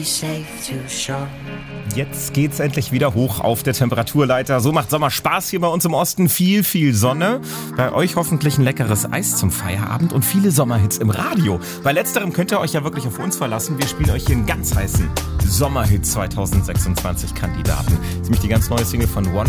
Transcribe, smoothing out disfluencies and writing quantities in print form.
Jetzt geht's endlich wieder hoch auf der Temperaturleiter. So macht Sommer Spaß hier bei uns im Osten. Viel, viel Sonne. Bei euch hoffentlich ein leckeres Eis zum Feierabend und viele Sommerhits im Radio. Bei letzterem könnt ihr euch ja wirklich auf uns verlassen. Wir spielen euch hier einen ganz heißen Sommerhit 2026 Kandidaten. Das ist nämlich die ganz neue Single von One